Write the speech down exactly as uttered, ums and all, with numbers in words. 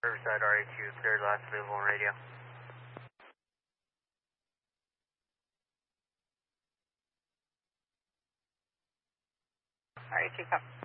Riverside R A two, cleared, last available on radio. R A two, come.